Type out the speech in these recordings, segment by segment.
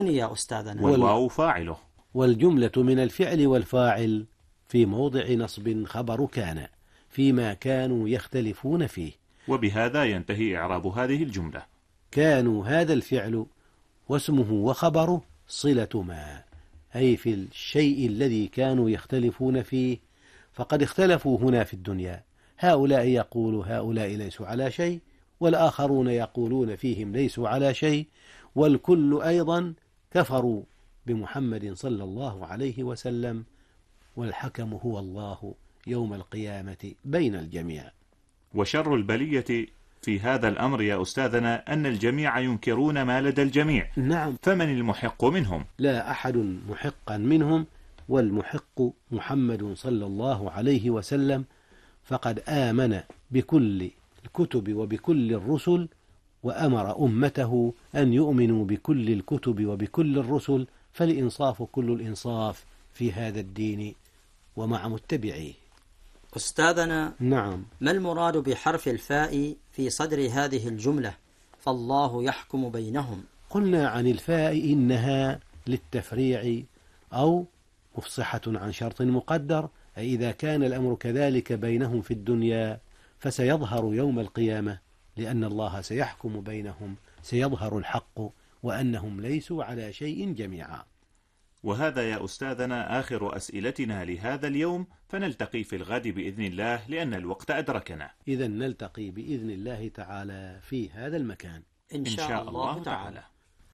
يا أستاذنا. والواو فاعله. والجملة من الفعل والفاعل في موضع نصب خبر كان فيما كانوا يختلفون فيه. وبهذا ينتهي إعراب هذه الجملة. كانوا هذا الفعل واسمه وخبره صلة ما، أي في الشيء الذي كانوا يختلفون فيه، فقد اختلفوا هنا في الدنيا، هؤلاء يقول هؤلاء ليسوا على شيء، والآخرون يقولون فيهم ليسوا على شيء، والكل أيضا كفروا بمحمد صلى الله عليه وسلم، والحكم هو الله يوم القيامة بين الجميع. وشر البلية في هذا الأمر يا أستاذنا أن الجميع ينكرون ما لدى الجميع. نعم. فمن المحق منهم؟ لا أحد محقا منهم، والمحق محمد صلى الله عليه وسلم، فقد آمن بكل الكتب وبكل الرسل، وأمر أمته أن يؤمنوا بكل الكتب وبكل الرسل، فالإنصاف كل الإنصاف في هذا الدين ومع متبعيه. أستاذنا، نعم. ما المراد بحرف الفاء في صدر هذه الجملة فالله يحكم بينهم؟ قلنا عن الفاء إنها للتفريع أو مفصحة عن شرط مقدر، أي إذا كان الأمر كذلك بينهم في الدنيا فسيظهر يوم القيامة، لأن الله سيحكم بينهم، سيظهر الحق وأنهم ليسوا على شيء جميعا. وهذا يا أستاذنا آخر أسئلتنا لهذا اليوم، فنلتقي في الغد بإذن الله لأن الوقت أدركنا. إذا نلتقي بإذن الله تعالى في هذا المكان إن شاء الله تعالى.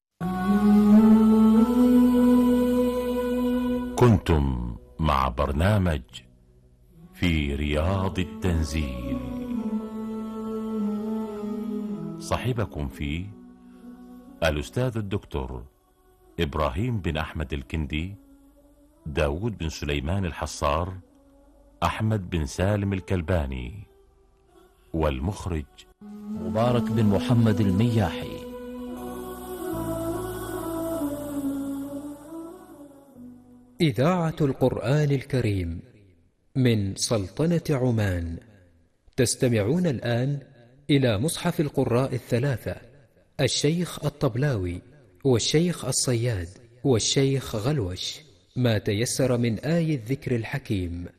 كنتم مع برنامج في رياض التنزيل، صاحبكم فيه الأستاذ الدكتور إبراهيم بن أحمد الكندي، داود بن سليمان الحصار، أحمد بن سالم الكلباني، والمخرج مبارك بن محمد المياحي. إذاعة القرآن الكريم من سلطنة عمان. تستمعون الآن إلى مصحف القراء الثلاثة، الشيخ الطبلاوي والشيخ الصياد والشيخ غلوش، ما تيسر من آي الذكر الحكيم.